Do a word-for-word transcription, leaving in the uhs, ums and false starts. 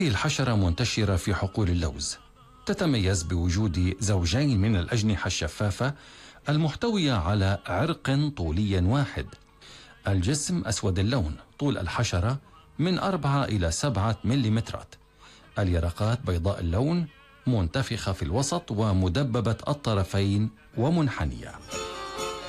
الحشرة منتشرة في حقول اللوز، تتميز بوجود زوجين من الأجنحة الشفافة المحتوية على عرق طولي واحد. الجسم أسود اللون، طول الحشرة من أربعة إلى سبعة مليمترات. اليرقات بيضاء اللون، منتفخة في الوسط ومدببة الطرفين ومنحنية.